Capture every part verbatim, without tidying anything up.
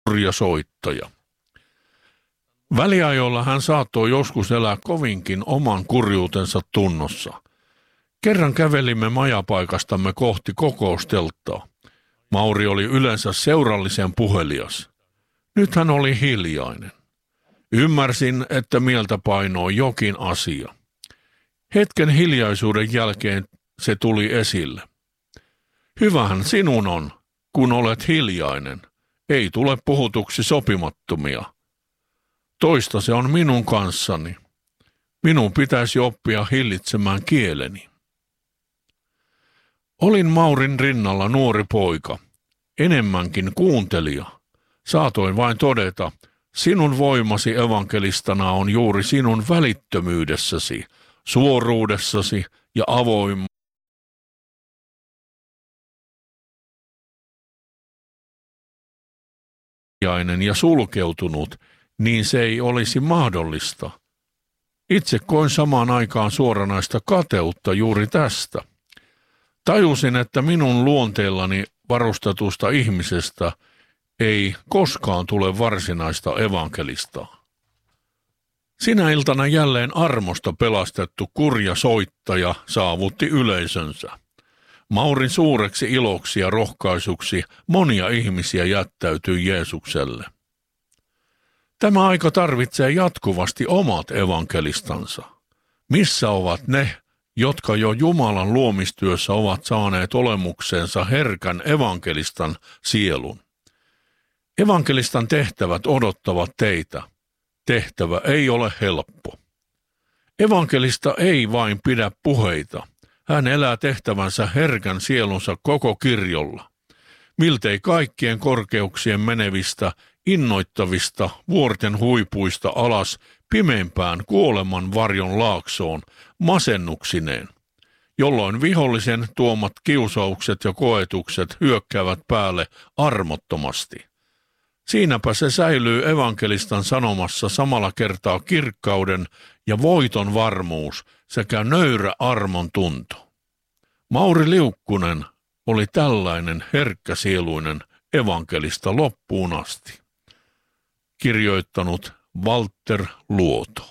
kurja soittaja. Väliajoilla hän saattoi joskus elää kovinkin oman kurjuutensa tunnossa. Kerran kävelimme majapaikastamme kohti kokousteltaa. Mauri oli yleensä seurallisen puhelias. Nyt hän oli hiljainen. Ymmärsin, että mieltä painoi jokin asia. Hetken hiljaisuuden jälkeen se tuli esille. Hyvähän sinun on, kun olet hiljainen. Ei tule puhutuksi sopimattomia. Toista se on minun kanssani. Minun pitäisi oppia hillitsemään kieleni. Olin Maurin rinnalla nuori poika, enemmänkin kuuntelija. Saatoin vain todeta, sinun voimasi evankelistana on juuri sinun välittömyydessäsi, suoruudessasi ja avoimuudessasi. Ja sulkeutunut, niin se ei olisi mahdollista. Itse koin samaan aikaan suoranaista kateutta juuri tästä. Tajusin, että minun luonteellani varustetusta ihmisestä ei koskaan tule varsinaista evankelistaa. Sinä iltana jälleen armosta pelastettu kurja soittaja saavutti yleisönsä. Maurin suureksi iloksi ja rohkaisuksi monia ihmisiä jättäytyi Jeesukselle. Tämä aika tarvitsee jatkuvasti omat evankelistansa. Missä ovat ne, jotka jo Jumalan luomistyössä ovat saaneet olemukseensa herkän evankelistan sielun? Evankelistan tehtävät odottavat teitä. Tehtävä ei ole helppo. Evankelista ei vain pidä puheita. Hän elää tehtävänsä herkän sielunsa koko kirjolla. Miltei kaikkien korkeuksien menevistä, innoittavista vuorten huipuista alas pimeimpään kuoleman varjon laaksoon masennuksineen, jolloin vihollisen tuomat kiusaukset ja koetukset hyökkäävät päälle armottomasti. Siinäpä se säilyy evankelistan sanomassa samalla kertaa kirkkauden ja voiton varmuus sekä nöyrä armon tunto. Mauri Liukkunen oli tällainen herkkäsieluinen evankelista loppuun asti. Kirjoittanut Walter Luoto.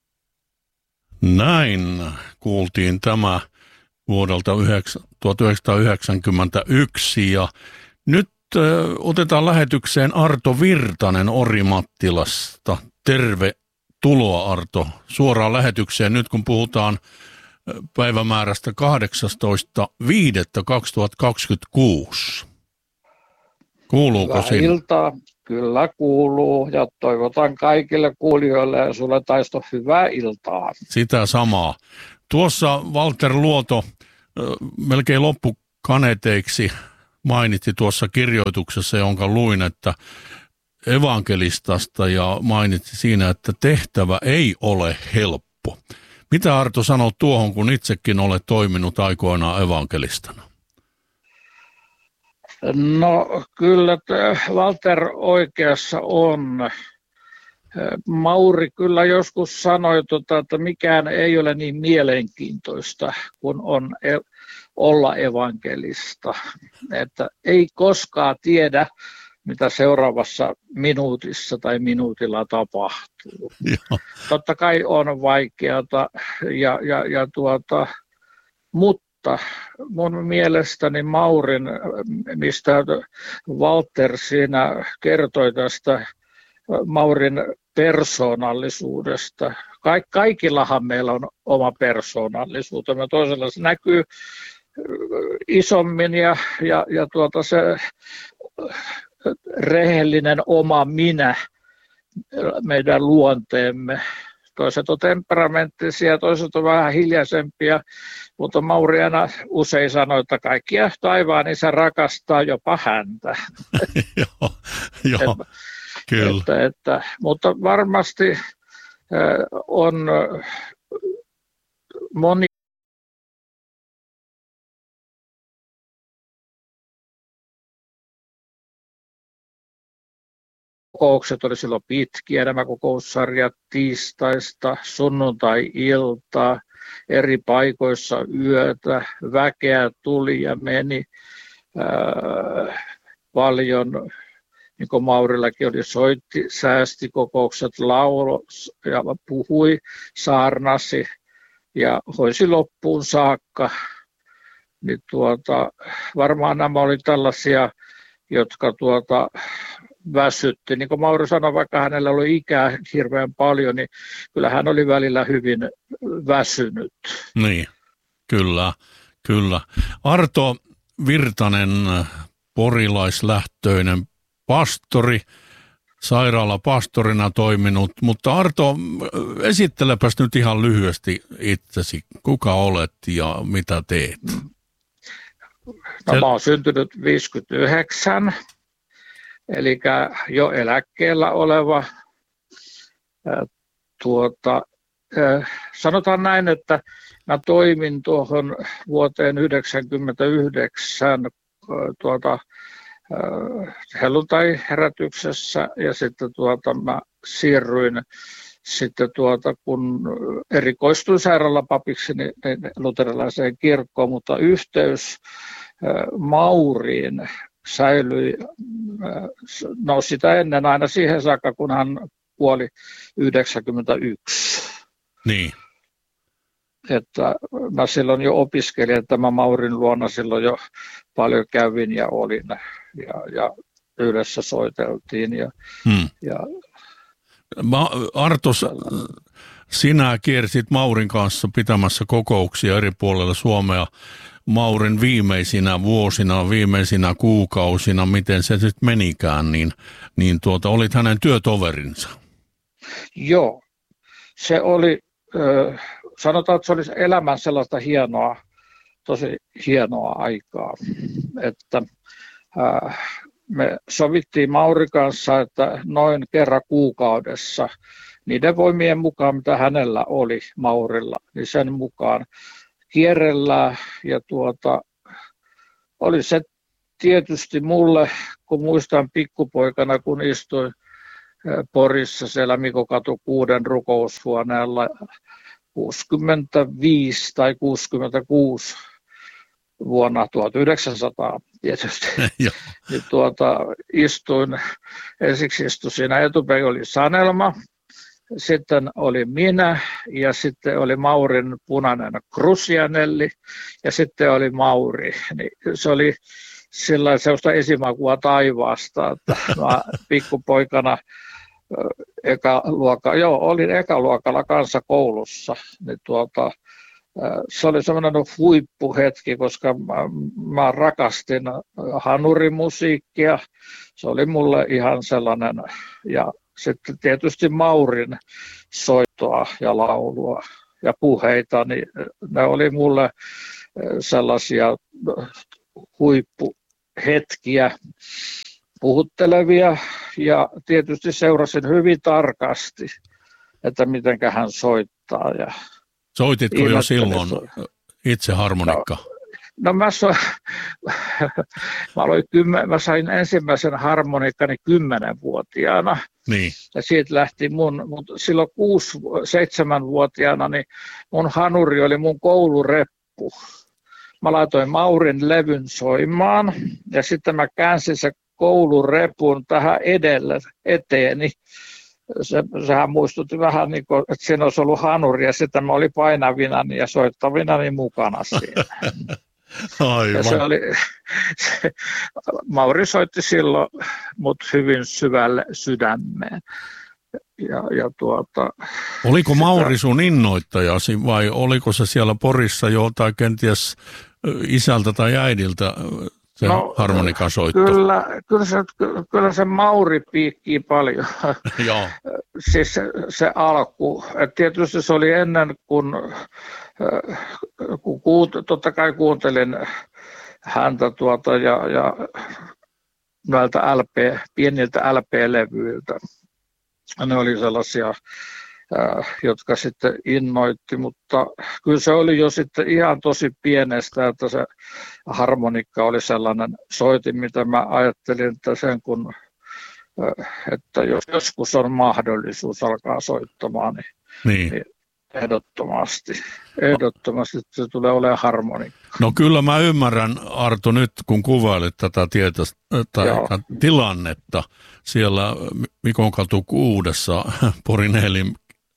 Näin kuultiin tämä vuodelta tuhatyhdeksänsataayhdeksänkymmentäyksi ja nyt ö, otetaan lähetykseen Arto Virtanen Orimattilasta. Tervetuloa Arto suoraan lähetykseen nyt kun puhutaan päivämäärästä kahdeksastoista viidettä kaksituhattakaksikymmentäkuusi. Kuuluuko sinne? Hyvää iltaa. Kyllä kuuluu ja toivotan kaikille kuulijoille ja sulle Taisto hyvää iltaa. Sitä samaa. Tuossa Walter Luoto melkein loppukaneteiksi mainitsi tuossa kirjoituksessa, jonka luin, että evankelistasta ja mainitsi siinä, että tehtävä ei ole helppo. Mitä Arto sanoo tuohon, kun itsekin olet toiminut aikoinaan evankelistana? No kyllä Walter oikeassa on. Mauri kyllä joskus sanoi, että mikään ei ole niin mielenkiintoista kuin on olla evankelista. Että ei koskaan tiedä, mitä seuraavassa minuutissa tai minuutilla tapahtuu. Joo. Totta kai on vaikeata, ja, ja, ja tuota, mutta mun mielestäni Maurin, mistä Walter siinä kertoi tästä Maurin persoonallisuudesta. Kaik, kaikillahan meillä on oma persoonallisuutemme. Toisella se näkyy isommin ja, ja, ja tuota se rehellinen oma minä, meidän luonteemme. Toiset on temperamenttisia, toiset on vähän hiljaisempia, mutta Mauri aina usein sanoi, että kaikkia taivaan isä rakastaa, jopa häntä. Joo, jo, kyllä. Että, että, mutta varmasti on moni kokoukset oli silloin pitkiä, nämä kokoussarjat tiistaista sunnuntai-iltaa, eri paikoissa yötä, väkeä tuli ja meni ää, paljon niin kuin Maurillakin oli, soitti, säästi kokoukset, lauloi ja puhui, saarnasi ja hoisi loppuun saakka. Niin tuota, varmaan nämä oli tällaisia, jotka tuota, väsytti. Niin kuin Mauri sanoi, vaikka hänellä oli ikää hirveän paljon, niin kyllä hän oli välillä hyvin väsynyt. Niin, kyllä, kyllä. Arto Virtanen, porilaislähtöinen pastori, sairaalapastorina toiminut, mutta Arto, esittelepäs nyt ihan lyhyesti itsesi, kuka olet ja mitä teet? No, mä oon syntynyt viisikymmentäyhdeksän, eli jo eläkkeellä oleva. Tuota, sanotaan näin, että mä toimin tuohon vuoteen yhdeksänkymmentäyhdeksän tuota, helluntai-herätyksessä ja sitten tuota, mä siirryin sitten tuota, kun erikoistuin sairaalapapiksi niin, niin luterilaiseen kirkkoon, mutta yhteys Mauriin säilyi, no sitä ennen aina siihen saakka, kun hän kuoli yhdeksänkymmentäyksi. Niin. Että mä silloin jo opiskelin, että mä Maurin luona silloin jo paljon kävin ja olin ja, ja yhdessä soiteltiin. Ja, hmm. ja, Ma, Arto, sinä kiersit Maurin kanssa pitämässä kokouksia eri puolilla Suomea. Maurin viimeisinä vuosina, viimeisinä kuukausina, miten se nyt menikään, niin, niin tuota, olit hänen työtoverinsa. Joo, se oli, äh, sanotaan, että se oli elämän sellaista hienoa, tosi hienoa aikaa, että äh, me sovittiin Mauri kanssa, että noin kerran kuukaudessa niiden voimien mukaan, mitä hänellä oli Maurilla, niin sen mukaan kierrellään ja tuota, oli se tietysti mulle, kun muistan pikkupoikana, kun istuin Porissa siellä Mikokatu kuuden rukoushuoneella kuusikymmentäviisi tai kuusikymmentäkuusi vuonna tuhatyhdeksänsataa tietysti. niin tuota, istuin, ensiksi istuin siinä etupäin oli Sanelma, sitten oli minä ja sitten oli Maurin punainen Krusianelli ja sitten oli Mauri. Niin se oli sillä sellaista esimakua taivaasta, että mä pikkupoikana eka luokka, joo, olin ekaluokalla kanssa koulussa, niin tuota, se oli semmoinen huippuhetki, koska mä, mä rakastin hanurimusiikkia, se oli mulle ihan sellainen, ja sitten tietysti Maurin soittoa ja laulua ja puheita, niin ne oli mulle sellaisia huippuhetkiä, puhuttelevia, ja tietysti seurasin hyvin tarkasti, että miten hän soittaa. Ja soititko jo silloin itse harmonikka? No, no mä, so, mä, kymmen, mä sain ensimmäisen harmonikkani kymmenenvuotiaana. Niin. Ja siitä lähti mun, mutta silloin kuusi, seitsemänvuotiaana, niin mun hanuri oli mun koulureppu. Mä laitoin Maurin levyn soimaan ja sitten mä käänsin se koulurepun tähän edelle eteeni. Se, sehän muistutti vähän niin kuin, että siinä olisi ollut hanuri ja sitten mä olin painavinani ja soittavinani mukana siinä. Aivan. Ja se oli, se, Mauri soitti silloin mut hyvin syvälle sydämeen. Ja, ja tuota, oliko Mauri sun innoittajasi vai oliko se siellä Porissa jo tai kenties isältä tai äidiltä se no, harmonikan soitto? Kyllä, kyllä, se, kyllä se Mauri piikkii paljon. Joo. Siis se, se alku. Et tietysti se oli ennen, kun, kun kuut, totta kai kuuntelin häntä tuota ja, ja näiltä L P, pieniltä L P-levyiltä. Ne oli sellaisia, jotka sitten innoitti, mutta kyllä se oli jo sitten ihan tosi pienestä, että se harmonikka oli sellainen soitin, mitä mä ajattelin, että sen kun, että jos joskus on mahdollisuus alkaa soittamaan, niin, niin. niin Ehdottomasti. Ehdottomasti se tulee olemaan harmonikka. No kyllä mä ymmärrän, Arto, nyt kun kuvailit tätä tietä, tai tilannetta siellä Mikonkatu kuudessa Porin Eelin,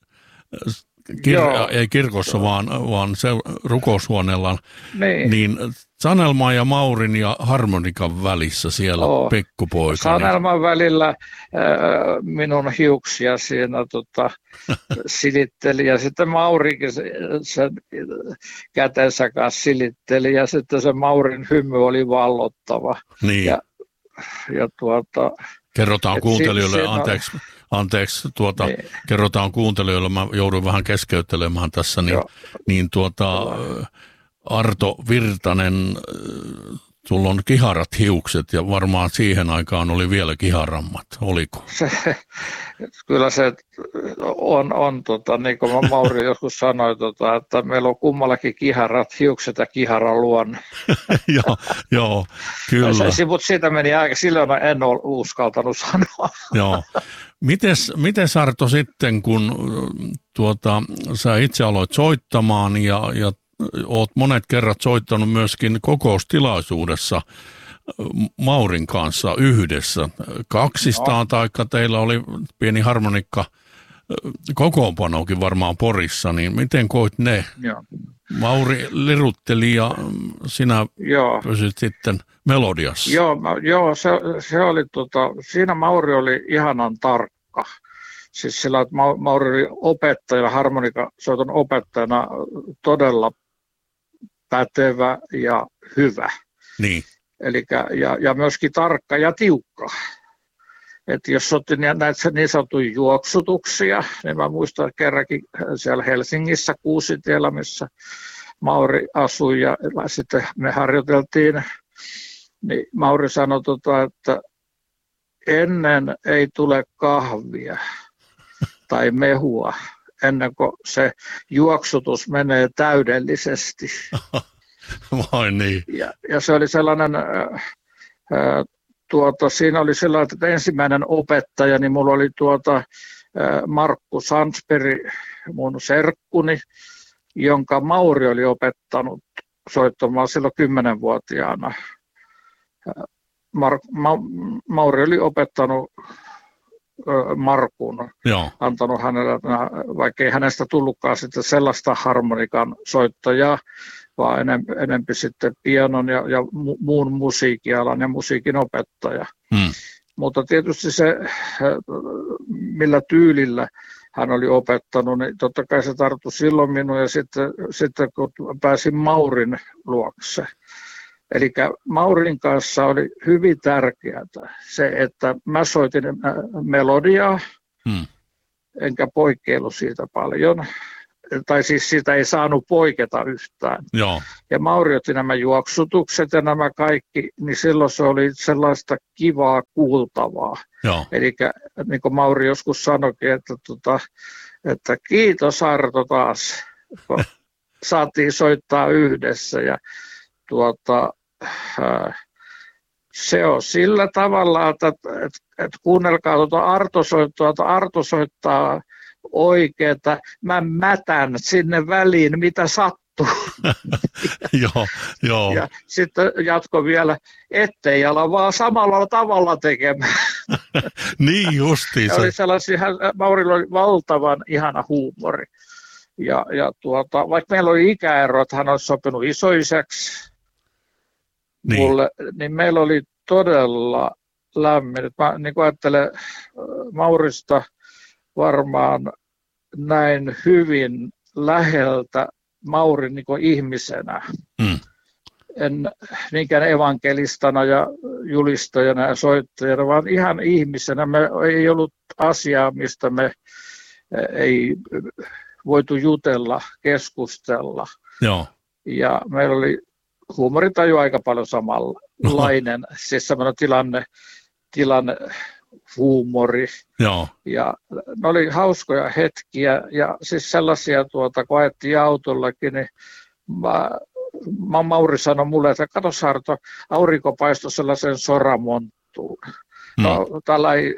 kir- ei kirkossa, vaan, vaan se rukoushuoneella, niin. niin Sanelman ja Maurin ja harmonikan välissä siellä Oo. pikkupoika. Sanelman välillä äh, minun hiuksia siinä tota, silitteli ja sitten Maurikin sen, sen kätensä kanssa silitteli ja sitten se Maurin hymy oli vallottava. Niin. Ja, ja tuota, kerrotaan kuuntelijoille, siinä, anteeksi, anteeksi tuota, niin. kerrotaan kuuntelijoille, mä joudun vähän keskeyttelemään tässä, niin, niin tuota... Arto Virtanen, sulla on kiharat hiukset ja varmaan siihen aikaan oli vielä kiharammat, oliko? Se, kyllä se on, on tota, niin kuin Mauri joskus sanoi, tota, että meillä on kummallakin kiharat hiukset ja kiharan luonne. joo, joo, kyllä. Se, mutta siitä meni aika, silloin en ole uskaltanut sanoa. joo. Mites, mites Arto sitten, kun tuota, sä itse aloit soittamaan ja, ja olet monet kerrat soittanut myöskin kokoustilaisuudessa Maurin kanssa yhdessä. Kaksistaan, no. taikka teillä oli pieni harmonikka kokoonpanokin varmaan Porissa, niin miten koit ne? Joo. Mauri lirutteli ja sinä joo. pysyt sitten melodiassa. Joo, joo se, se oli, tota, siinä Mauri oli ihanan tarkka. Siis sillä, että Mauri oli opettaja, harmonikasoiton opettajana todella pätevä ja hyvä. Niin. Elikkä, ja, ja myöskin tarkka ja tiukka. Et jos otti näitä niin sanottuja juoksutuksia, niin mä muistan kerrankin siellä Helsingissä Kuusitiellä, missä Mauri asui ja sitten me harjoiteltiin, niin Mauri sanoi, tota, että ennen ei tule kahvia tai mehua, ennen kuin se juoksutus menee täydellisesti. Vai niin. Ja, ja se oli sellainen, äh, tuota, siinä oli sellainen, että ensimmäinen opettaja, niin mulla oli tuota, äh, Markku Sansperi, mun serkkuni, jonka Mauri oli opettanut soittamaan silloin kymmenvuotiaana. Mar- Ma- Mauri oli opettanut Markun, Joo. antanut hänelle, vaikka ei hänestä tullutkaan sitten sellaista harmonikan soittajaa, vaan enempi, enempi sitten pianon ja, ja muun musiikialan ja musiikin opettaja. Hmm. Mutta tietysti se, millä tyylillä hän oli opettanut, niin totta kai se tarttui silloin minun ja sitten, sitten kun pääsin Maurin luokse. Eli Maurin kanssa oli hyvin tärkeää se, että mä soitin melodiaa, hmm. enkä poikkeillut siitä paljon. Tai siis siitä ei saanut poiketa yhtään. Joo. Ja Mauri otti nämä juoksutukset ja nämä kaikki, niin silloin se oli sellaista kivaa kuultavaa. Eli niin kuin Mauri joskus sanoikin, että, tota, että kiitos Arto taas, kun saatiin soittaa yhdessä. Ja tuota, se on sillä tavalla, että, että, että kuunnelkaa tuota Arto soittaa, että Arto soittaa oikeeta, mä mätän sinne väliin, mitä sattuu. joo, joo. Ja sitten jatko vielä, ettei ala vaan samalla tavalla tekemään. niin justiinsa. Oli sellaisia, Maurilla oli valtavan ihana huumori. Ja, ja tuota, vaikka meillä oli ikäero, että hän olisi sopinut isoiseksi, niin. Mulle, niin meillä oli todella lämmin. Mä niin kuin ajattelen Maurista varmaan näin hyvin läheltä Maurin niin kuin ihmisenä. Mm. En niinkään evankelistana ja julistajana ja soittajana, vaan ihan ihmisenä. Me ei ollut asiaa, mistä me ei voitu jutella, keskustella. Joo. Ja meillä oli huumoritaju aika paljon samanlainen, no. Siis semmoinen tilanne, tilanne huumori. Joo. Ja ne oli hauskoja hetkiä ja siis sellaisia, tuota, kun ajettiin autollakin, niin mä, mä Mauri sanoi mulle, että kato Sarto, aurinko paistoi sellaisen soramonttuun. Mm. No, tällainen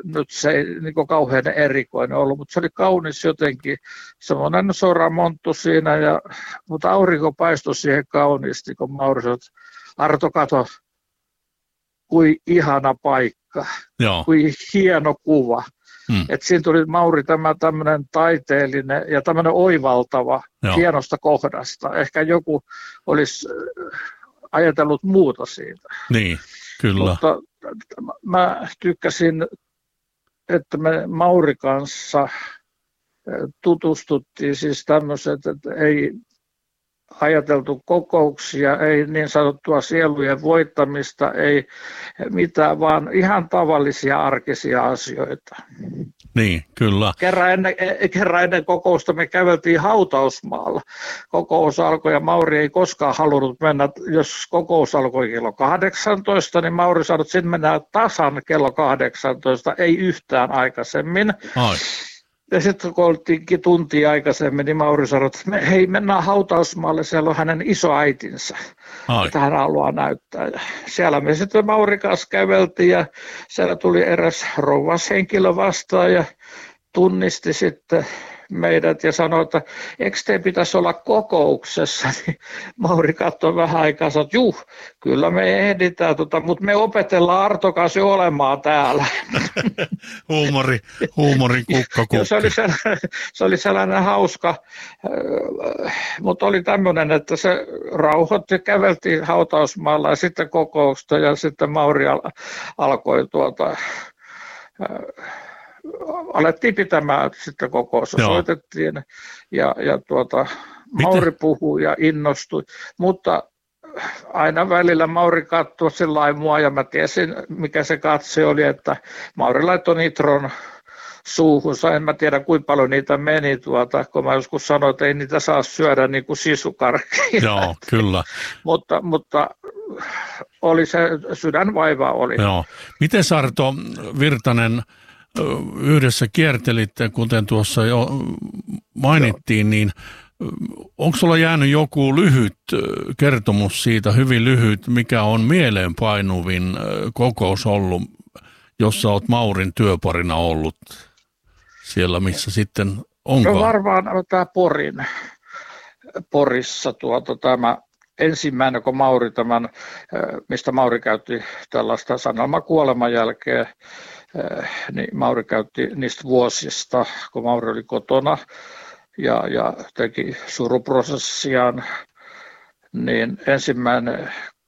nyt se ei niin kuin kauhean erikoinen ollut, mutta se oli kaunis jotenkin, semmoinen soramonttu siinä, ja, mutta aurinko paistoi siihen kauniisti, kun Mauri sanoi, Arto, kato, kuin ihana paikka, Joo. kuin hieno kuva. Hmm. Että siinä tuli Mauri tämä tämmöinen taiteellinen ja tämmöinen oivaltava Joo. hienosta kohdasta. Ehkä joku olisi ajatellut muuta siitä. Niin, kyllä. Mutta mä tykkäsin, että me Mauri kanssa tutustuttiin siis tämmöiset, että ei ajateltu kokouksia, ei niin sanottua sielujen voittamista, ei mitään, vaan ihan tavallisia arkisia asioita. Niin, kyllä. Kerran ennen, kerran ennen kokousta me käveltiin hautausmaalla. Kokous alkoi ja Mauri ei koskaan halunnut mennä, jos kokous alkoi kello kahdeksantoista, niin Mauri sanoi, että sinne mennään tasan kello kahdeksantoista, ei yhtään aikaisemmin. Ai. Ja sitten kun oltiinkin tuntia aikaisemmin, niin Mauri sanoi, että me, hei, mennään hautausmaalle, siellä on hänen isoäitinsä, Ai. että hän haluaa näyttää. Ja siellä me sitten Mauri kanssa käveltiin ja siellä tuli eräs rouvashenkilö vastaan ja tunnisti sitten meidät ja sanoi, että eikö te pitäisi olla kokouksessa, niin Mauri katsoi vähän aikaa ja sanoi, että juh, kyllä me ehditään, tota, mutta me opetellaan Arto kanssa jo olemaan täällä. Huumori, huumorin kukkakukki. Se oli sellainen, se oli sellainen hauska, mutta oli tämmöinen, että se rauhoitti, käveltiin hautausmaalla ja sitten kokousta ja sitten Mauri al- alkoi tuota... alettiin pitämään sitten kokousta, Joo. soitettiin ja, ja tuota, Mauri puhui ja innostui, mutta aina välillä Mauri katsoi sillain mua ja mä tiesin mikä se katse oli, että Mauri laittoi nitron suuhunsa, en mä tiedä kuinka paljon niitä meni tuota, kun mä joskus sanoin, että ei niitä saa syödä niin kuin sisukarkkia. Joo, kyllä. mutta, mutta oli se sydänvaiva oli. Joo. Miten Arto Virtanen yhdessä kiertelitte, kuten tuossa jo mainittiin, niin onko sulla jäänyt joku lyhyt kertomus siitä, hyvin lyhyt, mikä on mieleenpainuvin kokous ollut, jossa olet Maurin työparina ollut siellä, missä sitten onkaan? No varmaan tämä Porin, Porissa tuota, tämä ensimmäinen, kun Mauri tämän, mistä Mauri käytti tällaista sanelmaa kuoleman jälkeen, niin Mauri käytti niistä vuosista, kun Mauri oli kotona ja, ja teki suruprosessiaan, niin ensimmäinen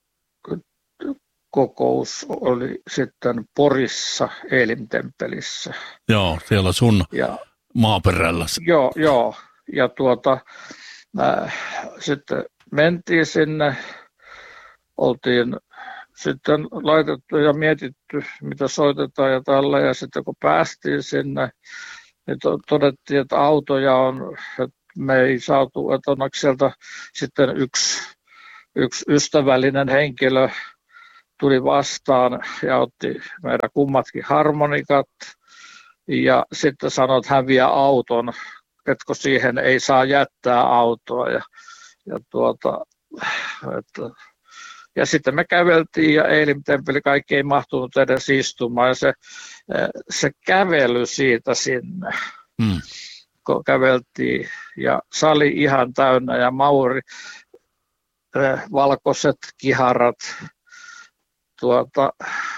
kokous oli sitten Porissa Eelimtemppelissä. Joo, siellä sun ja, maaperällä. Joo, joo. Ja tuota, äh, sitten mentiin sinne, oltiin sitten laitettu ja mietitty, mitä soitetaan ja tällä, ja sitten kun päästiin sinne, niin to- todettiin, että autoja on, että me ei saatu, että onneksi sieltä sitten yksi, yksi ystävällinen henkilö tuli vastaan ja otti meidän kummatkin harmonikat, ja sitten sanoi, että hän vie auton, että siihen ei saa jättää autoa, ja, ja tuota, että ja sitten me käveltiin ja Eelimtemppeli kaikki ei mahtunut edes istumaan ja se, se kävely siitä sinne, mm. kun käveltiin ja sali ihan täynnä ja Mauri, valkoiset kiharat tuota,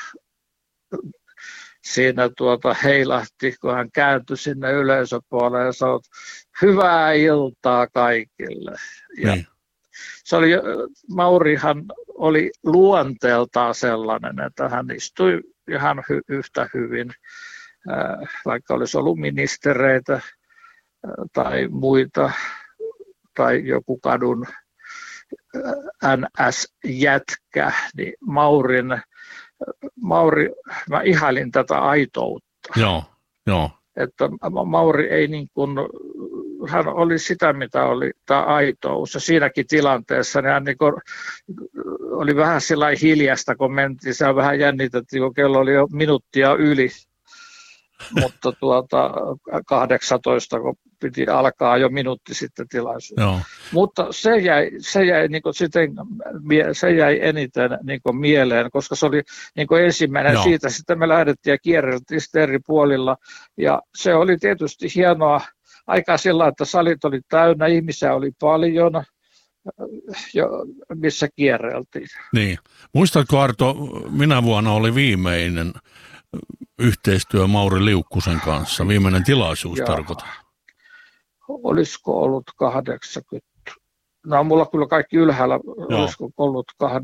siinä tuota heilahti, kun hän kääntyi sinne yleisöpuolelle ja sanoi, hyvää iltaa kaikille. Ja mm. se oli, Maurihan oli luonteeltaan sellainen, että hän istui ihan hy, yhtä hyvin, vaikka olisi ollut ministereitä tai muita, tai joku kadun N S-jätkä, niin Maurin, Mauri, mä ihailin tätä aitoutta. Joo, joo. Että Mauri ei niin kuin, hän oli sitä, mitä oli tämä aitous. Ja siinäkin tilanteessa niin hän niin kuin oli vähän sillä hiljasta, kun mentiin. Se vähän jännitettiin, kun kello oli jo minuuttia yli. mutta tuota, kahdeksantoista, kun piti alkaa jo minuutti sitten tilaisuus. Joo. Mutta se jäi, se jäi, niin kuin siten, se jäi eniten niin kuin mieleen, koska se oli niin kuin ensimmäinen. Joo. Siitä sitten me lähdettiin ja kierreltiin sitten eri puolilla. Ja se oli tietysti hienoa aikaa sillä, että salit oli täynnä, ihmisiä oli paljon, jo, missä kierreltiin. Niin. Muistatko, Arto, minä vuonna oli viimeinen yhteistyö Mauri Liukkusen kanssa, viimeinen tilaisuus tarkoitan. Olisiko ollut kahdeksankymmentä? No mulla kyllä kaikki ylhäällä, Joo. Olisiko ollut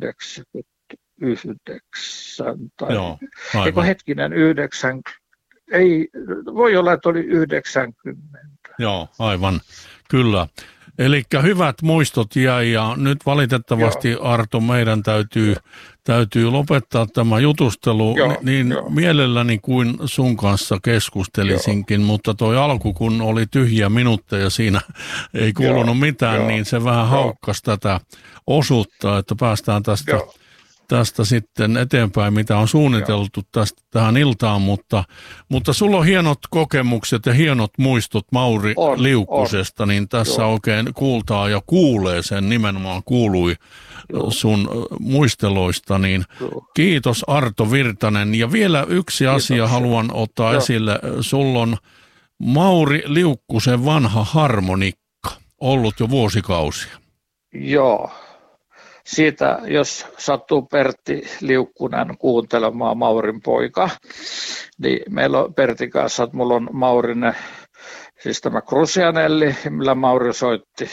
kahdeksankymmentäyhdeksän tai Joo, eikö hetkinen yhdeksänkymmentä? Ei, voi olla, että oli yhdeksänkymmentä. Joo, aivan, kyllä. Eli hyvät muistot jäi ja nyt valitettavasti Joo. Arto meidän täytyy, täytyy lopettaa tämä jutustelu Joo, niin jo. mielelläni kuin sun kanssa keskustelisinkin, Joo. mutta toi alku kun oli tyhjiä minuutteja siinä ei kuulunut Joo, mitään, jo. niin se vähän Joo. haukkasi tätä osuutta, että päästään tästä... Joo. tästä sitten eteenpäin, mitä on suunniteltu tästä, tähän iltaan, mutta, mutta sulla on hienot kokemukset ja hienot muistot Mauri on, Liukkusesta, on. niin tässä Joo. oikein kuultaa ja kuulee sen, nimenomaan kuului Joo. sun muisteloista, niin Joo. kiitos Arto Virtanen. Ja vielä yksi kiitos. asia haluan ottaa Joo. esille. Sulla on Mauri Liukkusen vanha harmonikka, ollut jo vuosikausia. Joo. Siitä, jos sattuu Pertti Liukkunen kuuntelemaan, Maurin poika, niin meillä on Pertin kanssa, että mulla on Maurin, siis tämä Crucianelli, millä Mauri soitti,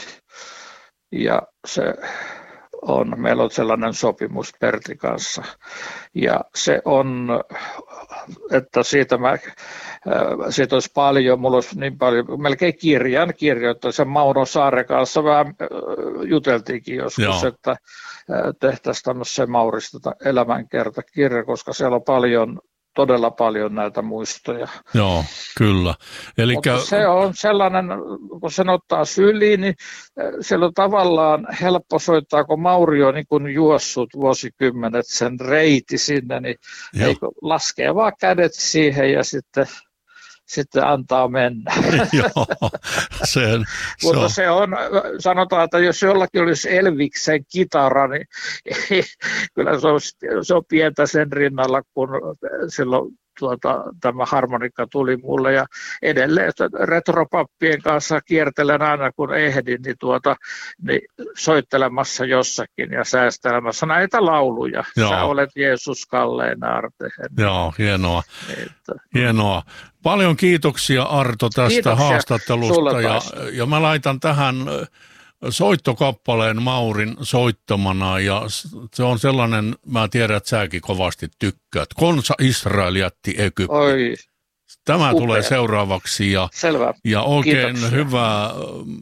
ja se on, meillä on sellainen sopimus Pertin kanssa, ja se on, että siitä mä, siitä olisi paljon, mulla olisi niin paljon, melkein kirjan kirjoittaa, sen Mauno Saaren kanssa vähän juteltiinkin joskus, Joo. että tehtäisiin tämmöisen Maurista elämänkertakirja, koska siellä on paljon, todella paljon näitä muistoja. Joo, kyllä. Elikkä... Mutta se on sellainen, kun sen ottaa syliin, niin siellä on tavallaan helppo soittaa, kun Mauri on niin kuin juossut vuosikymmenet sen reiti sinne, niin laskee vaan kädet siihen ja sitten... sitten antaa mennä. Joo, sen, se Mutta on. se on, sanotaan, että jos jollakin olisi Elviksen kitara, niin kyllä se on, se on pientä sen rinnalla, kun silloin tuota, tämä harmonikka tuli mulle. Ja edelleen retropappien kanssa kiertelen aina, kun ehdin, niin, tuota, niin soittelemassa jossakin ja säästelemässä näitä lauluja. Joo. Sä olet Jeesus kallein aartehen. Joo, hienoa. Että, hienoa. Paljon kiitoksia Arto tästä kiitoksia haastattelusta ja, ja mä laitan tähän soittokappaleen Maurin soittamana ja se on sellainen, mä tiedän, että säkin kovasti tykkäät. Konsa Israel jätti Egyptin. Oi, Tämä upea. tulee seuraavaksi ja, Selvä. ja oikein Kiitoksia. hyvää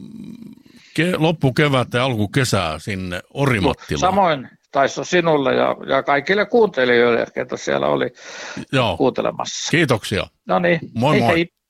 ke, loppukevättä ja alkukesää sinne Orimattilaan. Samoin Taisto sinulle ja, ja kaikille kuuntelijoille, ketä siellä oli Joo. kuuntelemassa. Kiitoksia. No niin, moi hei moi. hei.